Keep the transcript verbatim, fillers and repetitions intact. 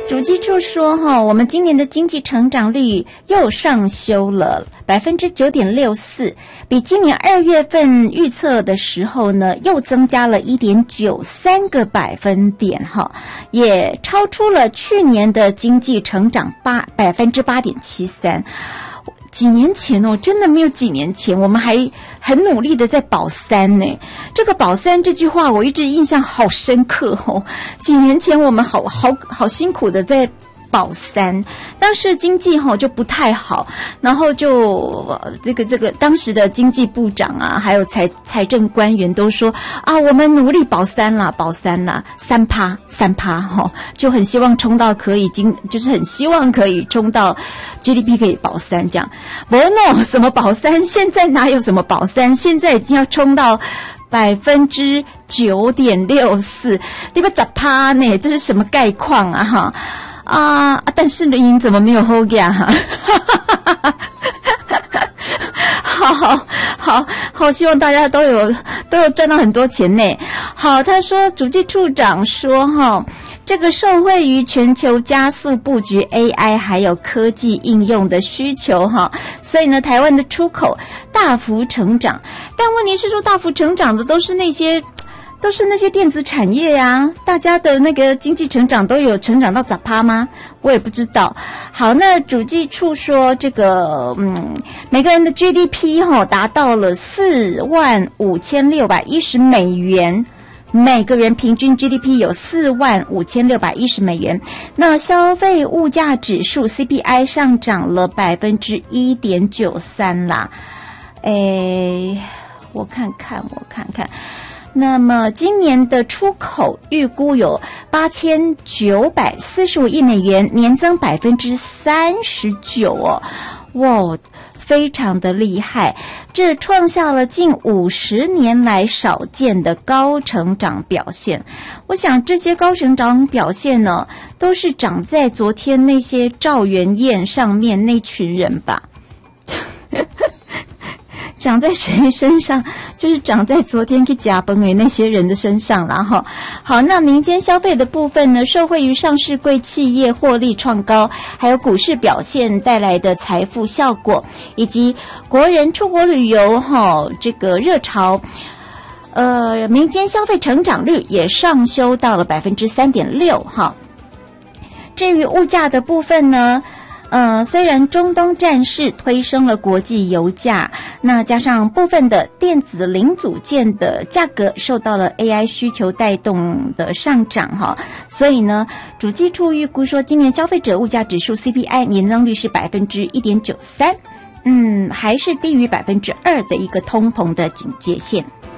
主计处说哈，我们今年的经济成长率又上修了百分之九点六四，比今年二月份预测的时候呢，又增加了一点九三个百分点哈，也超出了去年的经济成长八百分之八点七三。几年前哦，真的没有几年前，我们还很努力的在保三呢。这个保三这句话，我一直印象好深刻哦。几年前我们好好好辛苦的在保三，当时经济哈就不太好，然后就这个这个当时的经济部长啊，还有财财政官员都说啊，我们努力保三啦，保三啦，三趴三趴哈，就很希望冲到可以经，就是很希望可以冲到 G D P 可以保三这样。不 no 什么保三，现在哪有什么保三？现在已经要冲到百分之九点六四，你们咋趴呢？这是什么概况啊哈？啊！但是您怎么没有后呀？哈，好好好好，希望大家都有都有赚到很多钱呢。好，他说，主计处长说哈，这个受惠于全球加速布局 A I 还有科技应用的需求哈，所以呢，台湾的出口大幅成长。但问题是说，大幅成长的都是那些。都是那些电子产业啊，大家的那个经济成长都有成长到咋趴吗？我也不知道。好，那主计处说这个，嗯，每个人的 G D P 哈、哦、达到了四万五千六百一十美元，每个人平均 G D P 有四万五千六百一十美元。那消费物价指数 C P I 上涨了百分之一点九三啦。诶，我看看，我看看。那么今年的出口预估有八千九百四十五亿美元，年增百分之三十九哦，哇，非常的厉害，这创下了近五十年来少见的高成长表现。我想这些高成长表现呢，都是长在昨天那些赵元燕上面那群人吧。长在谁身上？就是长在昨天去假崩诶那些人的身上了哈。好，那民间消费的部分呢，受惠于上市柜企业获利创高，还有股市表现带来的财富效果，以及国人出国旅游哈这个热潮，呃，民间消费成长率也上修到了百分之三点六哈。至于物价的部分呢？呃，虽然中东战事推升了国际油价，那加上部分的电子零组件的价格受到了 A I 需求带动的上涨哈，所以呢，主计处预估说，今年消费者物价指数 C P I 年增率是百分之一点九三，嗯，还是低于百分之二的一个通膨的警戒线。